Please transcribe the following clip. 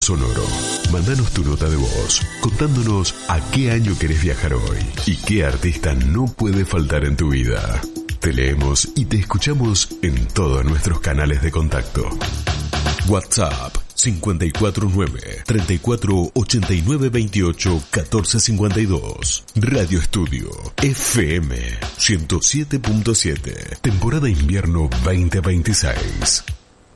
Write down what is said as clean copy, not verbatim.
sonoro. Mándanos tu nota de voz contándonos a qué año querés viajar hoy y qué artista no puede faltar en tu vida. Te leemos y te escuchamos en todos nuestros canales de contacto. WhatsApp 549-3489-28-1452. Radio Estudio FM 107.7. Temporada invierno 2026.